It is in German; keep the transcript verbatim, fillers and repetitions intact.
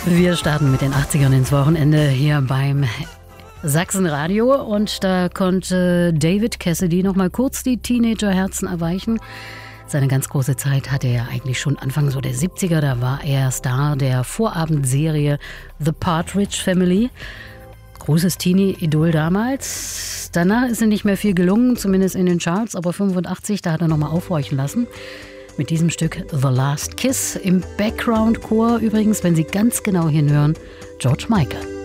Wir starten mit den achtzigern ins Wochenende hier beim Sachsenradio und da konnte David Cassidy noch mal kurz die Teenagerherzen erweichen. Seine ganz große Zeit hatte er eigentlich schon Anfang so der siebziger, da war er Star der Vorabendserie The Partridge Family. Großes Teenie-Idol damals. Danach ist ihm nicht mehr viel gelungen, zumindest in den Charts, aber fünfundachtzig, da hat er nochmal aufhorchen lassen. Mit diesem Stück The Last Kiss. Im Background-Chor übrigens, wenn Sie ganz genau hinhören, George Michael.